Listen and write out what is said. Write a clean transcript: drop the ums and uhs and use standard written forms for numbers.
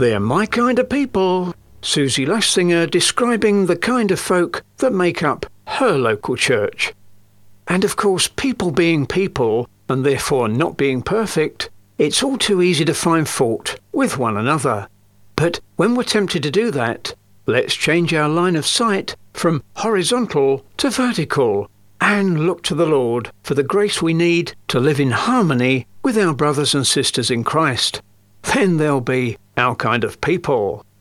They're my kind of people. Susie Lashinger describing the kind of folk that make up her local church. And of course, people being people, and therefore not being perfect, it's all too easy to find fault with one another. But when we're tempted to do that, let's change our line of sight from horizontal to vertical and look to the Lord for the grace we need to live in harmony with our brothers and sisters in Christ. Then they'll be our kind of people.